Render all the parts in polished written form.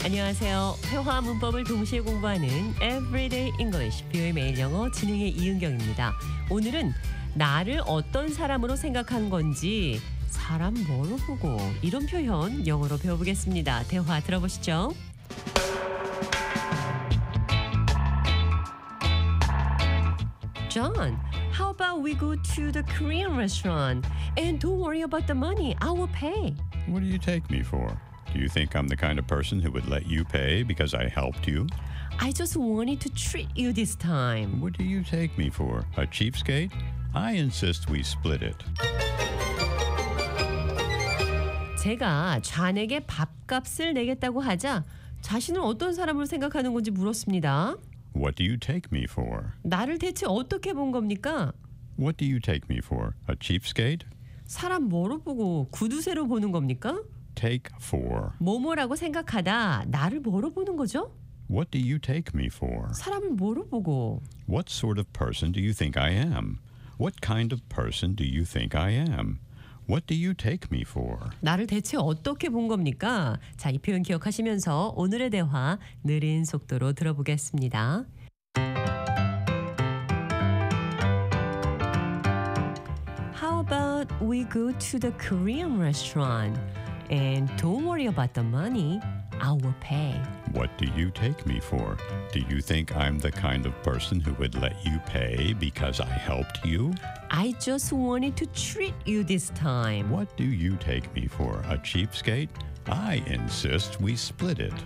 안녕하세요. 회화 문법을 동시에 공부하는 Everyday English, 뷰의 매일 영어 진행의 이은경입니다. 오늘은 나를 어떤 사람으로 생각한 건지 사람 뭐로 보고 이런 표현 영어로 배워보겠습니다. 대화 들어보시죠. John, how about we go to the Korean restaurant? And don't worry about the money. I will pay. What do you take me for? Do you think I'm the kind of person who would let you pay because I helped you? I just wanted to treat you this time. What do you take me for? A cheapskate? I insist we split it. 제가 좌에게 밥값을 내겠다고 하자 자신을 어떤 사람으로 생각하는 건지 물었습니다. What do you take me for? 나를 대체 어떻게 본 겁니까? What do you take me for? A cheapskate? 사람 뭐로 보고 구두쇠로 보는 겁니까? Take for. 뭐뭐라고 생각하다 나를 뭐로 보는 거죠? What do you take me for? 사람을 뭐로 보고 What sort of person do you think I am? What kind of person do you think I am? What do you take me for? 나를 대체 어떻게 본 겁니까? 자, 이 표현 기억하시면서 오늘의 대화 느린 속도로 들어보겠습니다. How about we go to the Korean restaurant? And don't worry about the money. I will pay. What do you take me for? Do you think I'm the kind of person who would let you pay because I helped you? I just wanted to treat you this time. What do you take me for? A cheapskate? I insist we split it.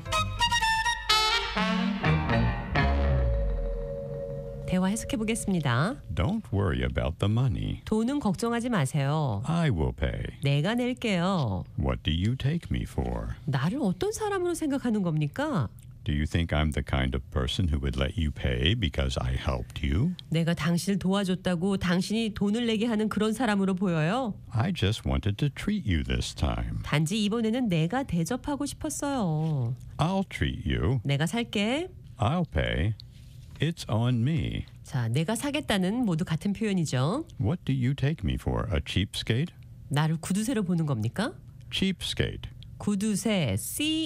대화 해석해 보겠습니다. Don't worry about the money. 돈은 걱정하지 마세요. I will pay. 내가 낼게요. What do you take me for? 나를 어떤 사람으로 생각하는 겁니까? Do you think I'm the kind of person who would let you pay because I helped you? 내가 당신을 도와줬다고 당신이 돈을 내게 하는 그런 사람으로 보여요. I just wanted to treat you this time. 단지 이번에는 내가 대접하고 싶었어요. I'll treat you. 내가 살게. I'll pay. It's on me. 자, 내가 사겠다는 모두 같은 표현이죠. What do you take me for? A cheapskate? 나를 구두쇠로 보는 겁니까? Cheapskate. 구두쇠, C